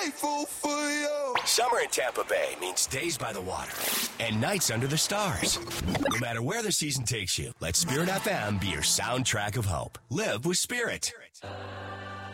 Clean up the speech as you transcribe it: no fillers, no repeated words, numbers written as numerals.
grateful for you. Summer in Tampa Bay means days by the water and nights under the stars. No matter where the season takes you, let Spirit FM be your soundtrack of hope. Live with Spirit.